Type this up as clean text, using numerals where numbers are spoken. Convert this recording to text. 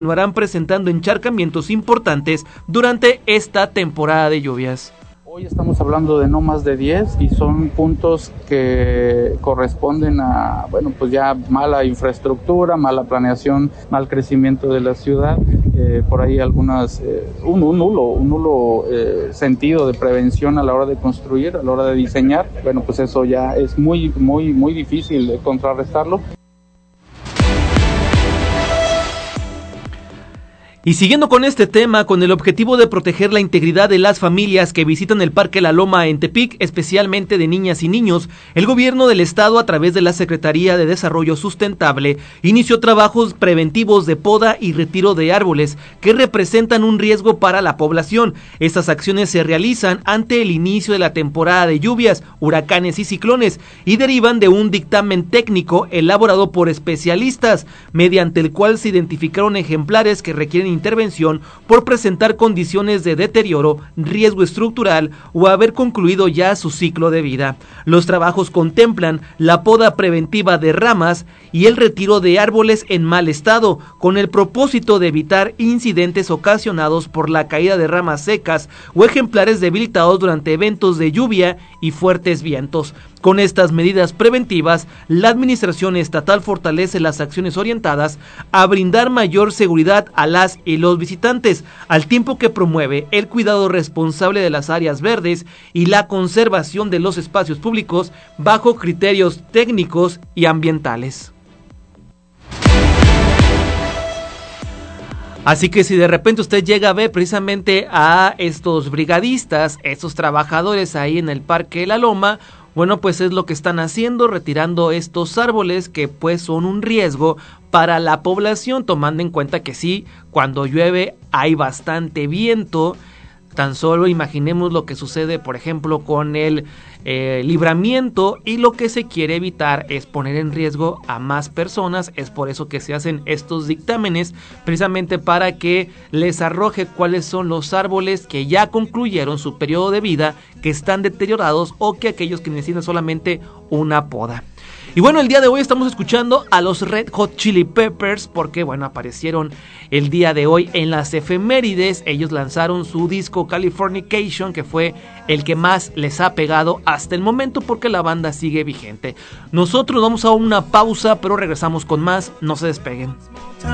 continuarán presentando encharcamientos importantes durante esta temporada de lluvias. Hoy estamos hablando de no más de 10 y son puntos que corresponden a, pues ya mala infraestructura, mala planeación, mal crecimiento de la ciudad, por ahí algunas, un nulo sentido de prevención a la hora de construir, a la hora de diseñar. Pues eso ya es muy difícil de contrarrestarlo. Y siguiendo con este tema, con el objetivo de proteger la integridad de las familias que visitan el Parque La Loma en Tepic, especialmente de niñas y niños, el gobierno del estado, a través de la Secretaría de Desarrollo Sustentable, inició trabajos preventivos de poda y retiro de árboles que representan un riesgo para la población. Estas acciones se realizan ante el inicio de la temporada de lluvias, huracanes y ciclones y derivan de un dictamen técnico elaborado por especialistas, mediante el cual se identificaron ejemplares que requieren intervención por presentar condiciones de deterioro, riesgo estructural o haber concluido ya su ciclo de vida. Los trabajos contemplan la poda preventiva de ramas y el retiro de árboles en mal estado, con el propósito de evitar incidentes ocasionados por la caída de ramas secas o ejemplares debilitados durante eventos de lluvia y fuertes vientos. Con estas medidas preventivas, la administración estatal fortalece las acciones orientadas a brindar mayor seguridad a las y los visitantes, al tiempo que promueve el cuidado responsable de las áreas verdes y la conservación de los espacios públicos bajo criterios técnicos y ambientales. Así que si de repente usted llega a ver precisamente a estos brigadistas, estos trabajadores ahí en el Parque La Loma, pues es lo que están haciendo, retirando estos árboles que pues son un riesgo para la población, tomando en cuenta que sí, cuando llueve hay bastante viento. Tan solo imaginemos lo que sucede, por ejemplo, con el libramiento, y lo que se quiere evitar es poner en riesgo a más personas. Es por eso que se hacen estos dictámenes, precisamente para que les arroje cuáles son los árboles que ya concluyeron su periodo de vida, que están deteriorados o que aquellos que necesitan solamente una poda. Y el día de hoy estamos escuchando a los Red Hot Chili Peppers porque, aparecieron el día de hoy en las efemérides. Ellos lanzaron su disco Californication, que fue el que más les ha pegado hasta el momento porque la banda sigue vigente. Nosotros vamos a una pausa, pero regresamos con más. No se despeguen.